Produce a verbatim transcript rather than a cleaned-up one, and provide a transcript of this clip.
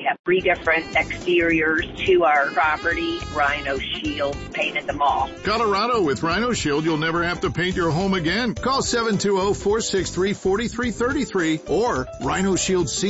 have three different exteriors to our property. Rhino Shield painted them all. Colorado, with Rhino Shield, you'll never have to paint your home again. Call seven two zero, four six three, four three three three or Rhino Shield C